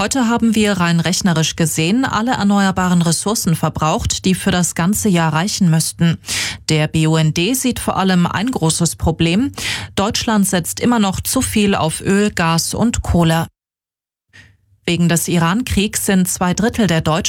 Heute haben wir rein rechnerisch gesehen alle erneuerbaren Ressourcen verbraucht, die für das ganze Jahr reichen müssten. Der BUND sieht vor allem ein großes Problem. Deutschland setzt immer noch zu viel auf Öl, Gas und Kohle. Wegen des Iran-Kriegs sind 2/3 der Deutschen